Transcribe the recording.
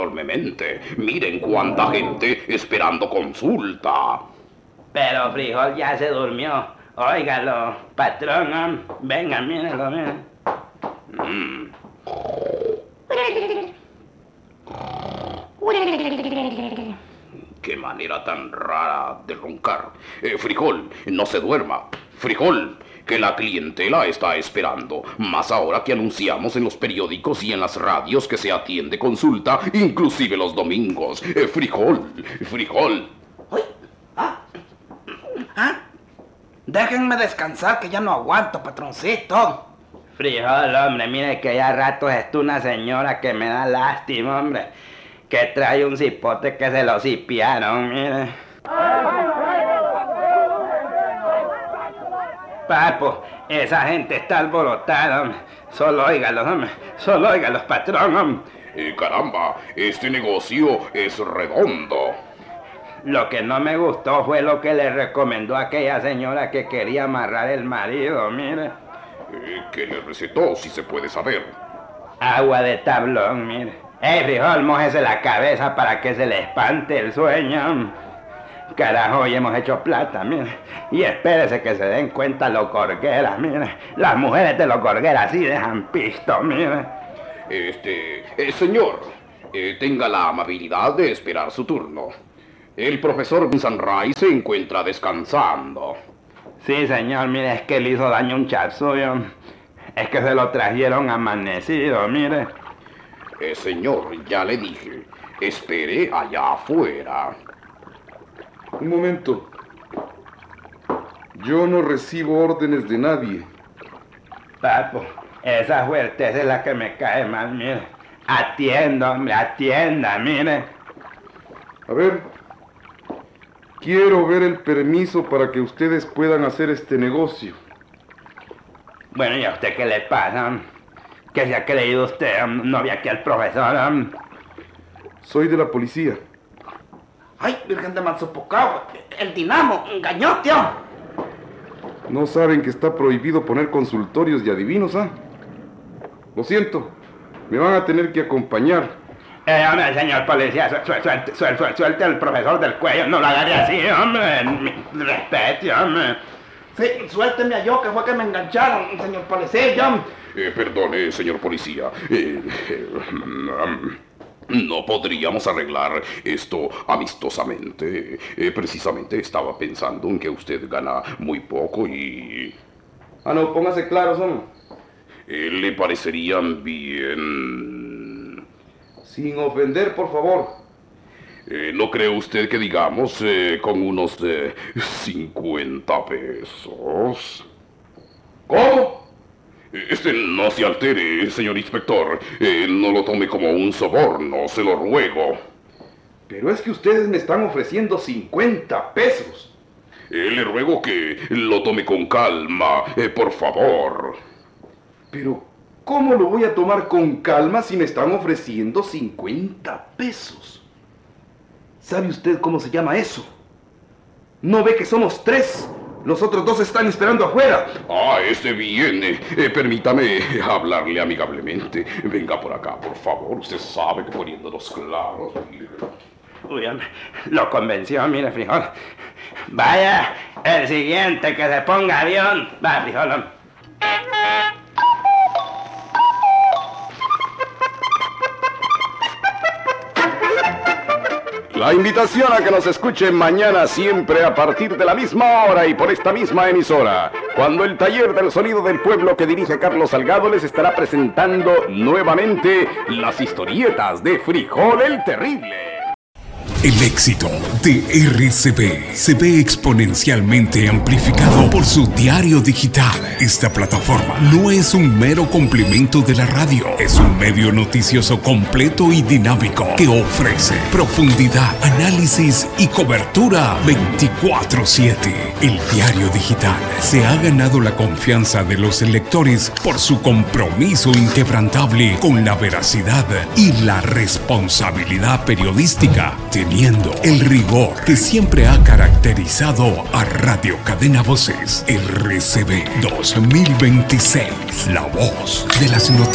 enormemente. Miren cuánta gente esperando consulta. Pero Frijol ya se durmió. Óigalo, patrón, venga, mírenlo, miren. Qué manera tan rara de roncar. Frijol, no se duerma. Frijol, que la clientela está esperando. Más ahora que anunciamos en los periódicos y en las radios que se atiende consulta, inclusive los domingos. Frijol. ¡Uy! Déjenme descansar que ya no aguanto, patroncito. Frijol, hombre, mire que ya a ratos está una señora que me da lástima, hombre. Que trae un cipote que se lo cipiaron, mire. Papo, esa gente está alborotada, hombre. Solo óigalos, patrón, hombre. Caramba, este negocio es redondo. Lo que no me gustó fue lo que le recomendó a aquella señora que quería amarrar el marido, mire. ¿Qué le recetó, si se puede saber? Agua de tablón, mire. Frijol, mójese la cabeza para que se le espante el sueño. Carajo, hoy hemos hecho plata, mire. Y espérese que se den cuenta los gorgueras, mire. Las mujeres de los gorgueras sí dejan pisto, mire. Señor, tenga la amabilidad de esperar su turno. El profesor Sunrise se encuentra descansando. Sí, señor, mire, es que le hizo daño un chat suyo. Es que se lo trajeron amanecido, mire. Señor, ya le dije, espere allá afuera. Un momento. Yo no recibo órdenes de nadie. Papo, esa fuerteza es la que me cae mal, mire. Atienda, hombre, atienda, mire. A ver, quiero ver el permiso para que ustedes puedan hacer este negocio. Bueno, ¿y a usted qué le pasa? ¿Qué se ha creído usted? ¿No vi aquí al profesor? Soy de la policía. ¡Ay, virgen de Mansopocao! ¡El dinamo! ¡Engañó, tío! ¿No saben que está prohibido poner consultorios y adivinos, ah? Lo siento, me van a tener que acompañar. Hombre, señor policía, suelte al profesor del cuello, no lo agarre así, hombre. Respete, hombre. Sí, suélteme a yo, que fue que me engancharon, señor policía. Perdone, señor policía. ¿No podríamos arreglar esto amistosamente? Precisamente estaba pensando en que usted gana muy poco y... No, póngase claro, son. ¿Le parecerían bien? Sin ofender, por favor. ¿No cree usted que digamos con unos 50 pesos? ¿Cómo? No se altere, señor inspector. No lo tome como un soborno, se lo ruego. Pero es que ustedes me están ofreciendo 50 pesos. Le ruego que lo tome con calma, por favor. Pero, ¿cómo lo voy a tomar con calma si me están ofreciendo 50 pesos? ¿Sabe usted cómo se llama eso? ¿No ve que somos 3? Los otros 2 están esperando afuera. Viene. Permítame hablarle amigablemente. Venga por acá, por favor. Usted sabe que poniéndonos claros. Uy, hombre, lo convenció, mire, Frijol. Vaya, el siguiente que se ponga avión. Va, Frijol. La invitación a que nos escuchen mañana siempre a partir de la misma hora y por esta misma emisora, cuando el taller del sonido del pueblo que dirige Carlos Salgado les estará presentando nuevamente las historietas de Frijol el Terrible. El éxito de RCB se ve exponencialmente amplificado por su diario digital. Esta plataforma no es un mero complemento de la radio, es un medio noticioso completo y dinámico que ofrece profundidad, análisis y cobertura 24/7. El diario digital se ha ganado la confianza de los lectores por su compromiso inquebrantable con la veracidad y la responsabilidad periodística, teniendo el rigor que siempre ha caracterizado a Radio Cadena Voces. RCB 2026, la voz de las noticias.